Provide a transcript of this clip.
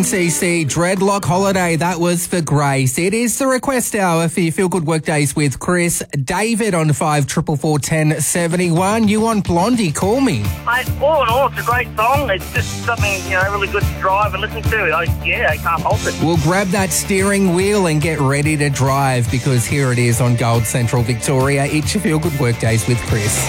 CC Dreadlock Holiday, that was for Grace. It is the request hour for your Feel Good Workdays with Chris. David on 54441071. You want Blondie, call me. Mate, all in all, it's a great song. It's just something, really good to drive and listen to. I can't help it. We'll grab that steering wheel and get ready to drive because here it is on Gold Central Victoria. It's your Feel Good Workdays with Chris.